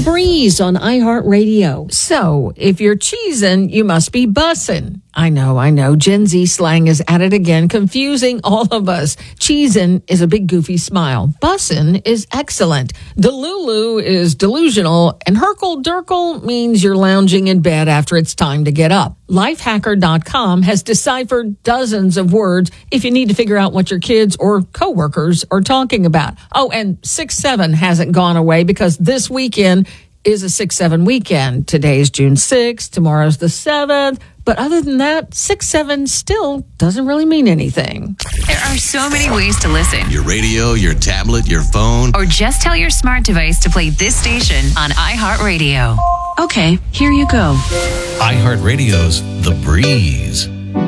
Breeze on iHeartRadio. So, if you're cheesin', you must be bussin'. I know. Gen Z slang is at it again, confusing all of us. Cheesin' is a big goofy smile. Bussin' is excellent. Delulu is delusional. And herkle-durkle means you're lounging in bed after it's time to get up. Lifehacker.com has deciphered dozens of words if you need to figure out what your kids or coworkers are talking about. Oh, and 6-7 hasn't gone away because this weekend is a 6-7 weekend. Today's June 6th, tomorrow's the 7th. But other than that, 6-7 still doesn't really mean anything. There are so many ways to listen. Your radio, your tablet, your phone. Or just tell your smart device to play this station on iHeartRadio. Okay, here you go. iHeartRadio's The Breeze.